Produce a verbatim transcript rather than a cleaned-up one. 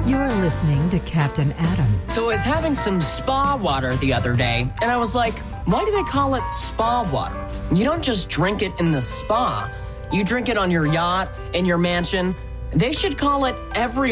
You're listening to Captain Adam. So I was having some spa water the other day, and I was like, why do they call it spa water? You don't just drink it in the spa. You drink it on your yacht, in your mansion. They should call it every